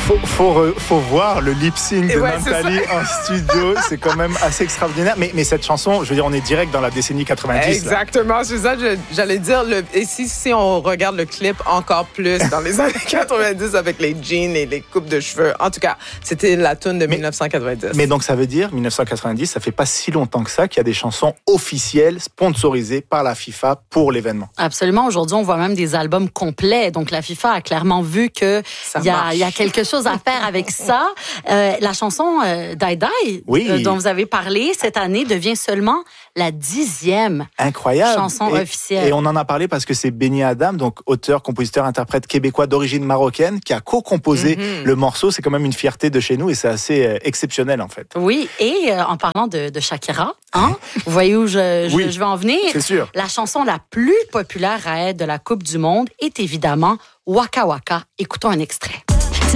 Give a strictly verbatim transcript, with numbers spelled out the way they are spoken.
Faut, faut, faut voir le lip-sync de ouais, Namtali en studio, c'est quand même assez extraordinaire. Mais, mais cette chanson, je veux dire, on est direct dans la décennie quatre-vingt-dix. Exactement, là. C'est ça que j'allais dire. Le, et si, si on regarde le clip encore plus dans les années quatre-vingt-dix avec les jeans et les coupes de cheveux, en tout cas, c'était la tune de mais, dix-neuf cent quatre-vingt-dix. Mais donc ça veut dire, dix-neuf cent quatre-vingt-dix, ça fait pas si longtemps que ça qu'il y a des chansons officielles, sponsorisées par la FIFA pour l'événement. Absolument. Aujourd'hui, on voit même des albums complets. Donc la FIFA a clairement vu que il y a, y a quelque chose à faire avec ça. Euh, la chanson euh, Die Die, oui. euh, dont vous avez parlé cette année, devient seulement la dixième Incroyable. chanson et, officielle. Et on en a parlé parce que c'est Benny Adam, donc auteur, compositeur, interprète québécois d'origine marocaine, qui a co-composé mm-hmm. le morceau. C'est quand même une fierté de chez nous et c'est assez euh, exceptionnel en fait. Oui, et euh, en parlant de, de Shakira, hein, vous voyez où je, je, oui, je vais en venir? C'est sûr. La chanson la plus populaire à être de la Coupe du Monde est évidemment Waka Waka. Écoutons un extrait.